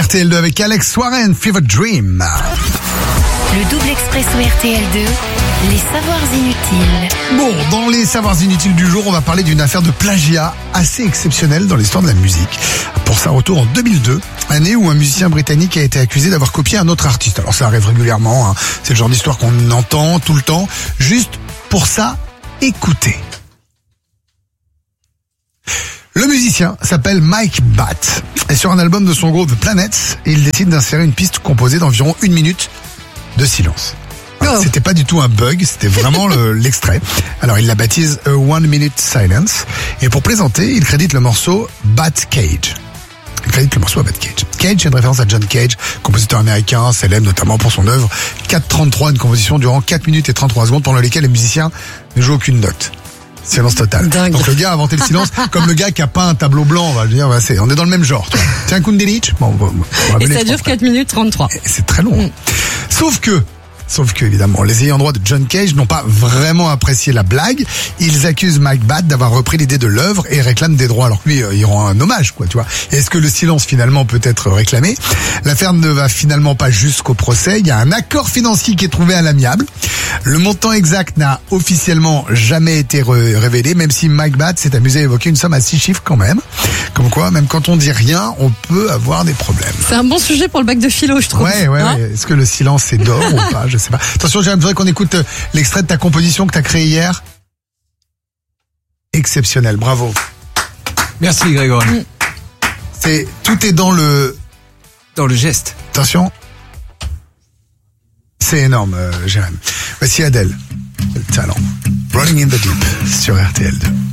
RTL2 avec Alex Warren, Fever Dream. Le double expresso RTL2, les savoirs inutiles. Bon, dans les savoirs inutiles du jour, on va parler d'une affaire de plagiat assez exceptionnelle dans l'histoire de la musique. Pour sa retour en 2002, année où un musicien britannique a été accusé d'avoir copié un autre artiste. Alors ça arrive régulièrement, hein. C'est le genre d'histoire qu'on entend tout le temps. Juste pour ça, écoutez. Le musicien s'appelle Mike Batt. Et sur un album de son groupe The Planets, il décide d'insérer une piste composée d'environ 1 minute de silence. Alors, c'était pas du tout un bug, c'était vraiment l'extrait. Alors il la baptise A 1 Minute Silence. Et pour plaisanter, il crédite le morceau Bat Cage. Il crédite le morceau à Bat Cage. Cage est une référence à John Cage, compositeur américain, célèbre notamment pour son œuvre 4:33, une composition durant 4 minutes et 33 secondes pendant lesquelles les musiciens ne jouent aucune note. Silence total. Dingue. Donc le gars a inventé le silence comme le gars qui a peint un tableau blanc, on va dire, on est dans le même genre. C'est un Kundalini. Bon, et ça dure 4 minutes 33. Et c'est très long. Sauf que, évidemment, les ayants droit de John Cage n'ont pas vraiment apprécié la blague. Ils accusent Mike Batt d'avoir repris l'idée de l'œuvre et réclament des droits. Alors que lui, il rend un hommage, quoi, tu vois. Est-ce que le silence, finalement, peut être réclamé? L'affaire ne va finalement pas jusqu'au procès. Il y a un accord financier qui est trouvé à l'amiable. Le montant exact n'a officiellement jamais été révélé, même si Mike Batt s'est amusé à évoquer une somme à 6 chiffres quand même. Comme quoi, même quand on dit rien, on peut avoir des problèmes. C'est un bon sujet pour le bac de philo, je trouve. Ouais. Est-ce que le silence c'est d'or ou pas? Je sais pas. Attention, j'aimerais qu'on écoute l'extrait de ta composition que t'as créée hier. Exceptionnel, bravo. Merci Grégory. Tout est dans le geste. Attention. C'est énorme, Jérém. Voici Adèle. Le talent. Rolling in the Deep sur RTL2.